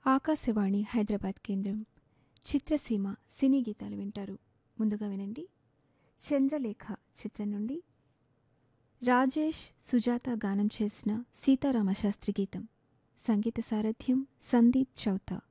ఆకాశవాణి హైదరాబాద్ కేంద్రం చిత్రసీమ సినీ గీతాలు వింటారు. ముందుగా వినండి చంద్రలేఖ చిత్రం నుండి రాజేష్ సుజాత గానం చేసిన సీతారామశాస్త్రి గీతం. సంగీత సారథ్యం సందీప్ చౌతా.